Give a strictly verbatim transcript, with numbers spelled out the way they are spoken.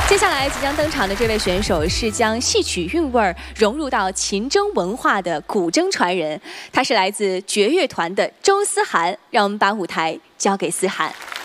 接下来即将登场的这位选手是将戏曲韵味儿融入到秦筝文化的古筝传人，他是来自绝乐团的周思涵。让我们把舞台交给思涵。